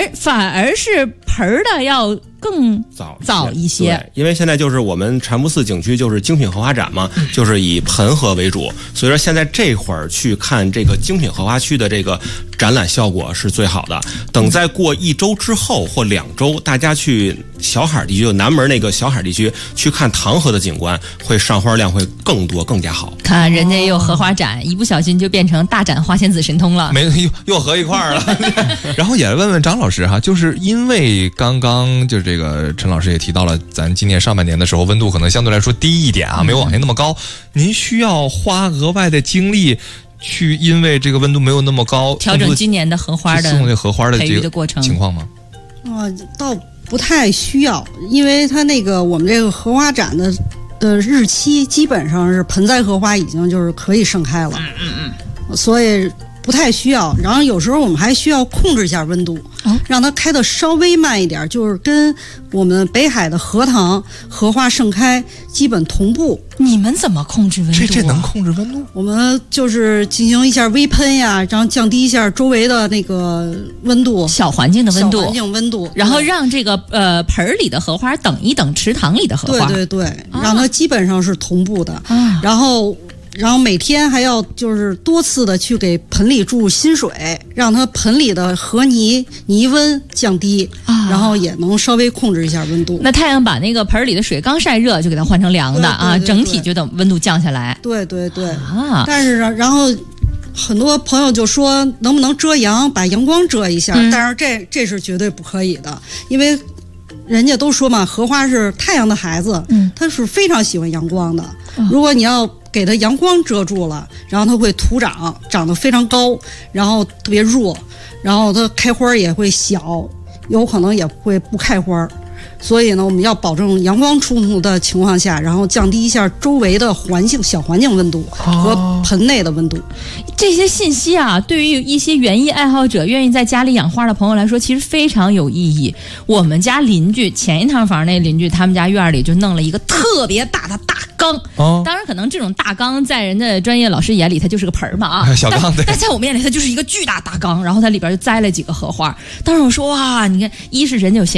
反而是盆儿的要更早一些。 对，因为现在就是我们禅不寺景区就是精品荷花展嘛，就是以盆荷为主，所以说现在这会儿去看这个精品荷花区的这个展览效果是最好的。等再过1周之后或2周，大家去小海地区，就南门那个小海地区去看唐河的景观，会上花量会更多，更加好。 看人家也有荷花展，一不小心就变成大展花仙子神通了， 又合一块儿了。然后也问问张老师哈，就是因为刚刚就是这个陈老师也提到了，咱今年上半年的时候温度可能相对来说低一点啊，没有往年那么高，您需要花额外的精力去因为这个温度没有那么高调整今年的荷花的培育的过程情况吗？ 倒不太需要，因为它那个我们这个荷花展的日期基本上是盆栽荷花已经就是可以盛开了，所以不太需要。然后有时候我们还需要控制一下温度，让它开的稍微慢一点，就是跟我们北海的荷塘荷花盛开基本同步。 你们怎么控制温度这能控制温度？ 我们就是进行一下微喷呀，然后降低一下周围的那个温度， 小环境的温度， 小环境温度， 然后让这个盆儿里的荷花等一等池塘里的荷花， 对，让它基本上是同步的。然后每天还要就是多次的去给盆里注新水，让它盆里的荷泥温降低，然后也能稍微控制一下温度。 那太阳把那个盆里的水刚晒热，就给它换成凉的啊，整体就等温度降下来。 对啊！但是然后很多朋友就说能不能遮阳，把阳光遮一下？但是这是绝对不可以的，因为人家都说嘛，荷花是太阳的孩子，它是非常喜欢阳光的。如果你要给它阳光遮住了，然后它会徒长，长得非常高，然后特别弱，然后它开花也会小，有可能也会不开花。所以呢，我们要保证阳光充足的情况下，然后降低一下周围的小环境温度和盆内的温度。 这些信息啊，对于一些园艺爱好者、愿意在家里养花的朋友来说，其实非常有意义。我们家邻居前一趟房那邻居，他们家院里就弄了一个特别大的大缸。当然，可能这种大缸在人家专业老师眼里，它就是个盆嘛啊， 小缸。 但在我们眼里，它就是一个巨大大缸，然后它里边就栽了几个荷花。当时我说哇，你看，一是人家有